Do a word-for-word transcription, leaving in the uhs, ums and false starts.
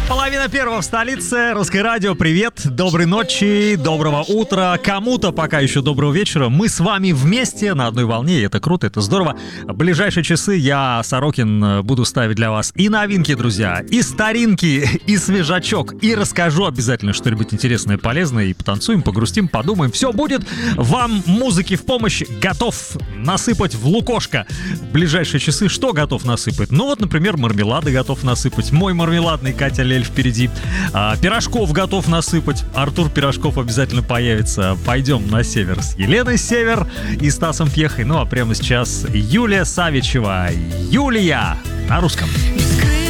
Половина первого в столице. Русское радио. Привет, доброй ночи, доброго утра. Кому-то пока еще доброго вечера. Мы с вами вместе на одной волне, и это круто, это здорово. В ближайшие часы я, Сорокин, буду ставить для вас и новинки, друзья, и старинки, и свежачок. И расскажу обязательно что-нибудь интересное, полезное. И потанцуем, погрустим, подумаем. Все будет. Вам музыки в помощь. Готов насыпать в лукошко. В ближайшие часы что готов насыпать? Ну вот, например, мармелады готов насыпать. Мой мармеладный, Катя Лель впереди. А, пирожков готов насыпать. Артур Пирожков обязательно появится. Пойдем на север с Еленой Север и Стасом Пьехой. Ну а прямо сейчас Юлия Савичева. Юлия на русском.